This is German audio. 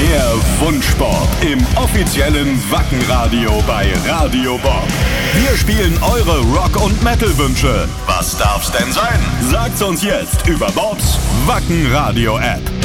Der Wunschsport im offiziellen Wackenradio bei Radio Bob. Wir spielen eure Rock- und Metal-Wünsche. Was darf's denn sein? Sagt's uns jetzt über Bobs Wackenradio-App.